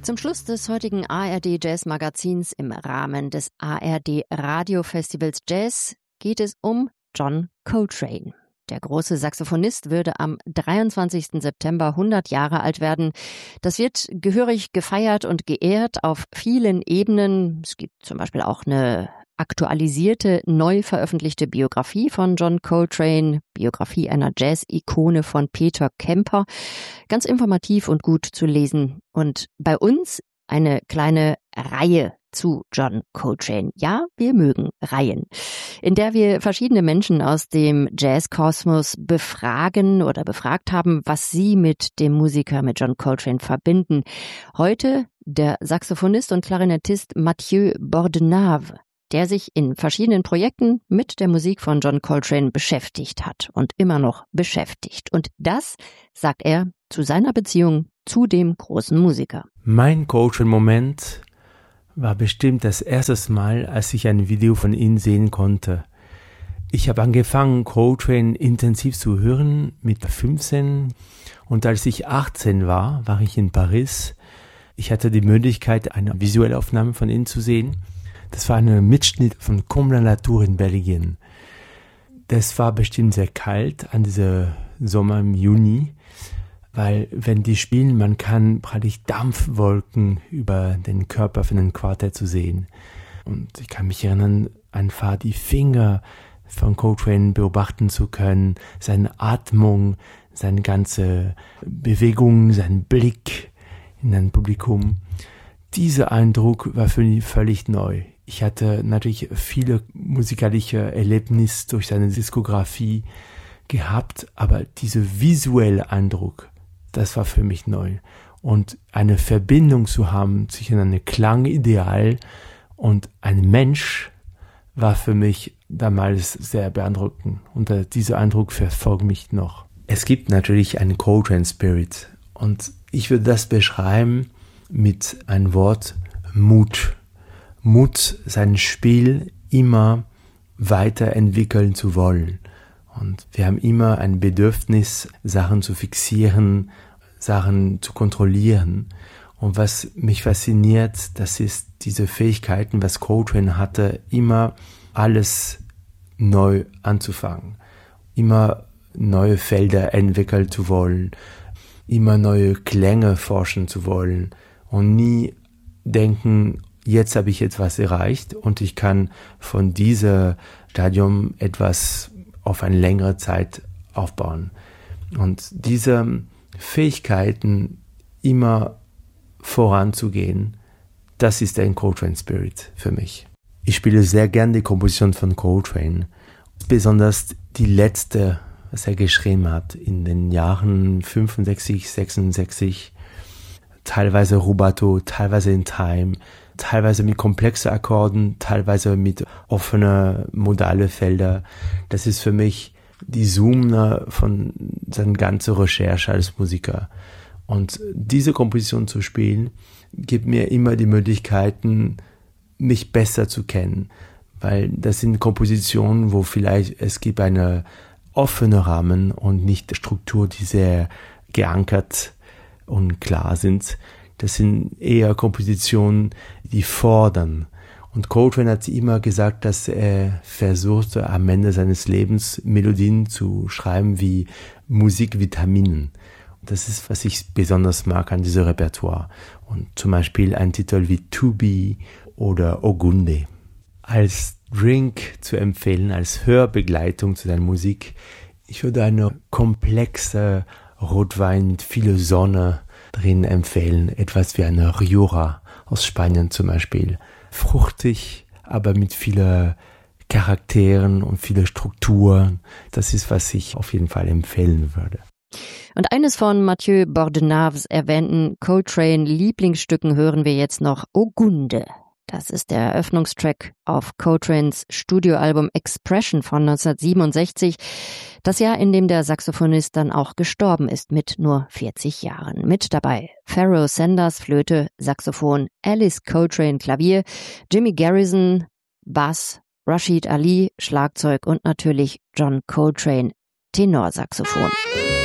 Zum Schluss des heutigen ARD Jazz Magazins im Rahmen des ARD Radio Festivals Jazz geht es um John Coltrane. Der große Saxophonist würde am 23. September 100 Jahre alt werden. Das wird gehörig gefeiert und geehrt auf vielen Ebenen. Es gibt zum Beispiel auch eine aktualisierte, neu veröffentlichte Biografie von John Coltrane, Biografie einer Jazz-Ikone von Peter Kemper. Ganz informativ und gut zu lesen. Und bei uns eine kleine Reihe zu John Coltrane. Ja, wir mögen Reihen, in der wir verschiedene Menschen aus dem Jazzkosmos befragen oder befragt haben, was sie mit dem Musiker, mit John Coltrane verbinden. Heute der Saxophonist und Klarinettist Mathieu Bordenave, der sich in verschiedenen Projekten mit der Musik von John Coltrane beschäftigt hat und immer noch beschäftigt. Und das sagt er zu seiner Beziehung zu dem großen Musiker. Mein Coltrane-Moment war bestimmt das erste Mal, als ich ein Video von ihm sehen konnte. Ich habe angefangen, Coltrane intensiv zu hören mit 15 und als ich 18 war ich in Paris. Ich hatte die Möglichkeit, eine visuelle Aufnahme von ihm zu sehen. Das war ein Mitschnitt von Comme la Nature in Belgien. Das war bestimmt sehr kalt an diesem Sommer im Juni, weil wenn die spielen, man kann praktisch Dampfwolken über den Körper von einem Quartett zu sehen. Und ich kann mich erinnern, einfach die Finger von Coltrane beobachten zu können, seine Atmung, seine ganze Bewegung, sein Blick in ein Publikum. Dieser Eindruck war für mich völlig neu. Ich hatte natürlich viele musikalische Erlebnisse durch seine Diskografie gehabt, aber dieser visuelle Eindruck, das war für mich neu. Und eine Verbindung zu haben zwischen einem Klangideal und einem Mensch war für mich damals sehr beeindruckend. Und dieser Eindruck verfolgt mich noch. Es gibt natürlich einen Coltrane Spirit. Und ich würde das beschreiben mit einem Wort Mut. Mut, sein Spiel immer weiterentwickeln zu wollen. Und wir haben immer ein Bedürfnis, Sachen zu fixieren, Sachen zu kontrollieren. Und was mich fasziniert, das ist diese Fähigkeiten, was Coltrane hatte, immer alles neu anzufangen. Immer neue Felder entwickeln zu wollen, immer neue Klänge forschen zu wollen und nie denken, jetzt habe ich etwas erreicht und ich kann von diesem Stadium etwas auf eine längere Zeit aufbauen. Und diese Fähigkeiten, immer voranzugehen, das ist ein Coltrane Spirit für mich. Ich spiele sehr gern die Komposition von Coltrane, besonders die letzte, was er geschrieben hat in den Jahren 65, 66, teilweise Rubato, teilweise in Time, teilweise mit komplexen Akkorden, teilweise mit offenen modalen Feldern. Das ist für mich die Summe von seiner ganzen Recherche als Musiker. Und diese Komposition zu spielen, gibt mir immer die Möglichkeiten, mich besser zu kennen. Weil das sind Kompositionen, wo vielleicht es gibt eine offene Rahmen und nicht Struktur, die sehr geankert und klar sind. Das sind eher Kompositionen, die fordern. Und Coltrane hat immer gesagt, dass er versuchte, am Ende seines Lebens Melodien zu schreiben wie Musikvitaminen. Und das ist, was ich besonders mag an diesem Repertoire. Und zum Beispiel ein Titel wie To Be oder Ogunde. Als Drink zu empfehlen, als Hörbegleitung zu deiner Musik, ich würde eine komplexe Rotwein mit viel Sonne drin empfehlen. Etwas wie eine Rioja aus Spanien zum Beispiel. Fruchtig, aber mit vielen Charakteren und vielen Strukturen. Das ist, was ich auf jeden Fall empfehlen würde. Und eines von Mathieu Bordenaves erwähnten Coltrane-Lieblingsstücken hören wir jetzt noch, Ogunde. Das ist der Eröffnungstrack auf Coltranes Studioalbum Expression von 1967, das Jahr, in dem der Saxophonist dann auch gestorben ist, mit nur 40 Jahren. Mit dabei Pharoah Sanders, Flöte, Saxophon, Alice Coltrane, Klavier, Jimmy Garrison, Bass, Rashid Ali, Schlagzeug und natürlich John Coltrane, Tenorsaxophon.